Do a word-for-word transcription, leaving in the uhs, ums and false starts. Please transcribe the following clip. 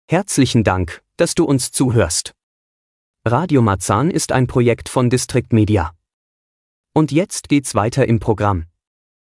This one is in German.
Herzlichen Dank, dass du uns zuhörst. Radio Marzahn ist ein Projekt von District Media. Und jetzt geht's weiter im Programm.